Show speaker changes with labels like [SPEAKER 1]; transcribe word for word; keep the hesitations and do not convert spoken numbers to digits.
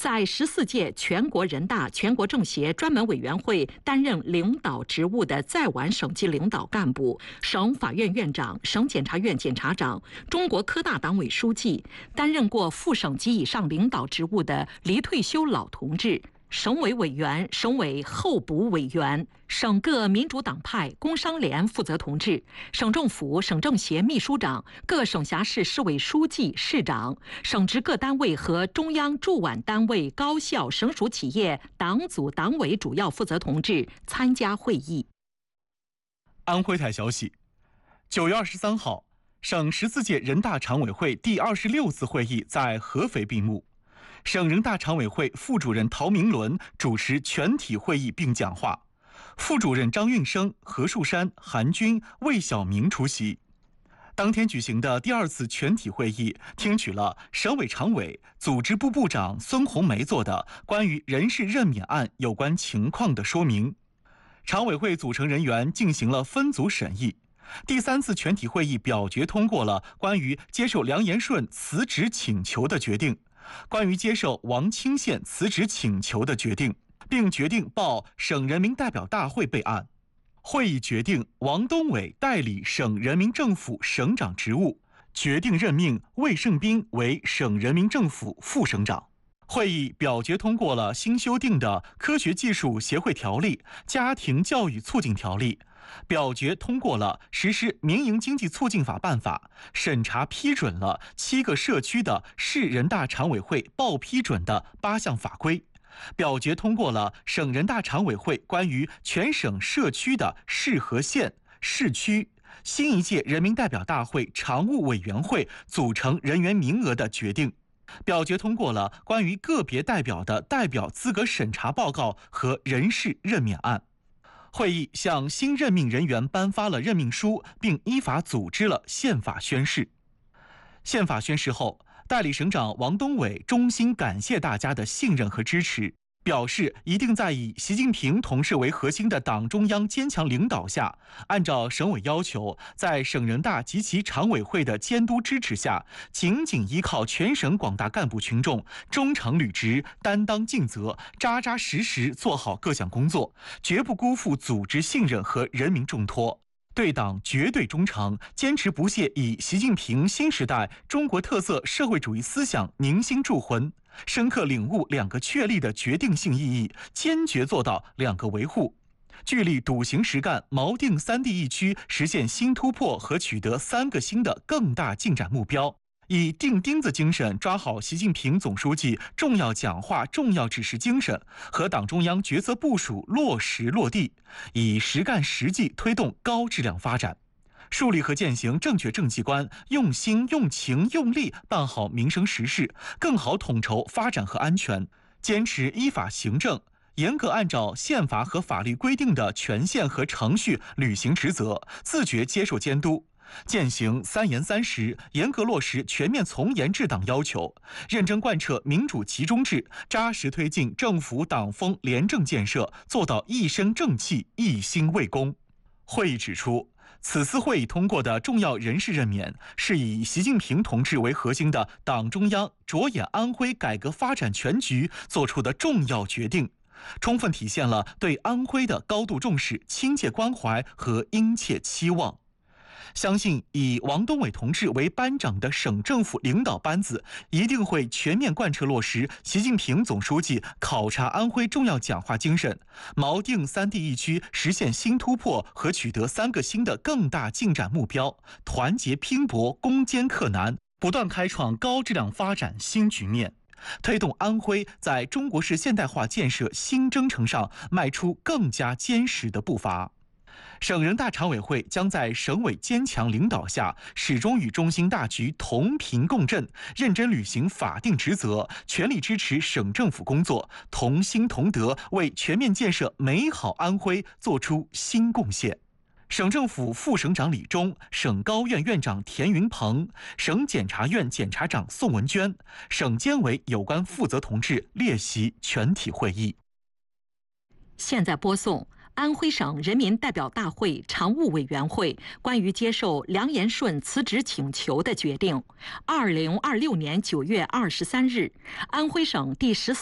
[SPEAKER 1] 在十四届全国人大全国政协专门委员会担任领导职务的在皖省级领导干部、省法院院长、省检察院检察长、中国科大党委书记，担任过副省级以上领导职务的离退休老同志，省委委员、省委候补委员、省各民主党派工商联负责同志、省政府、省政协秘书长、各省辖市市委书记、市长、省直各单位和中央驻皖单位、高校、省属企业党组党委主要负责同志参加会议。
[SPEAKER 2] 安徽台消息，九月二十三号，省十四届人大常委会第二十六次会议在合肥闭幕。省人大常委会副主任陶明伦主持全体会议并讲话，副主任张运生、何树山、韩军、魏晓明出席。当天举行的第二次全体会议，听取了省委常委、组织部部长孙红梅做的关于人事任免案有关情况的说明。常委会组成人员进行了分组审议。第三次全体会议表决通过了关于接受梁延顺辞职请求的决定，关于接受王清宪辞职请求的决定，并决定报省人民代表大会备案。会议决定王东伟代理省人民政府省长职务，决定任命魏胜斌为省人民政府副省长。会议表决通过了新修订的《科学技术协会条例》《家庭教育促进条例》，表决通过了实施民营经济促进法办法，审查批准了七个社区的市人大常委会报批准的八项法规，表决通过了省人大常委会关于全省社区的市和县、市区新一届人民代表大会常务委员会组成人员名额的决定，表决通过了关于个别代表的代表资格审查报告和人事任免案。会议向新任命人员颁发了任命书，并依法组织了宪法宣誓。宪法宣誓后，代理省长王东伟衷心感谢大家的信任和支持，表示一定在以习近平同志为核心的党中央坚强领导下，按照省委要求，在省人大及其常委会的监督支持下，紧紧依靠全省广大干部群众，忠诚履职，担当尽责，扎扎实实做好各项工作，绝不辜负组织信任和人民重托。对党绝对忠诚，坚持不懈以习近平新时代中国特色社会主义思想凝心铸魂，深刻领悟两个确立的决定性意义，坚决做到两个维护，聚力笃行实干，锚定三地一区实现新突破和取得三个新的更大进展目标，以钉钉子精神抓好习近平总书记重要讲话、重要指示精神和党中央决策部署落实落地，以实干实际推动高质量发展，树立和践行正确政绩观，用心、用情、用力办好民生实事，更好统筹发展和安全，坚持依法行政，严格按照宪法和法律规定的权限和程序履行职责，自觉接受监督，践行三严三实，严格落实全面从严治党要求，认真贯彻民主集中制，扎实推进政府党风廉政建设，做到一身正气、一心为公。会议指出，此次会议通过的重要人事任免，是以习近平同志为核心的党中央着眼安徽改革发展全局做出的重要决定，充分体现了对安徽的高度重视、亲切关怀和殷切期望。相信以王东伟同志为班长的省政府领导班子一定会全面贯彻落实习近平总书记考察安徽重要讲话精神，锚定三地一区实现新突破和取得三个新的更大进展目标，团结拼搏，攻坚克难，不断开创高质量发展新局面，推动安徽在中国式现代化建设新征程上迈出更加坚实的步伐。省人大常委会将在省委坚强领导下，始终与中心大局同频共振，认真履行法定职责，全力支持省政府工作，同心同德，为全面建设美好安徽作出新贡献。省政府副省长李忠、省高院院长田云鹏、省检察院检察长宋文娟、省监委有关负责同志列席全体会议。
[SPEAKER 1] 现在播送安徽省人民代表大会常务委员会关于接受梁延顺辞职请求的决定。二零二六年九月二十三日，安徽省第十四